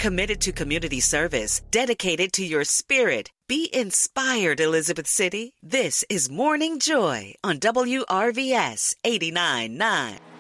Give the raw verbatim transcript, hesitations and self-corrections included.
committed to community service, dedicated to your spirit. Be inspired, Elizabeth City. This is Morning Joy on W R V S eighty-nine point nine.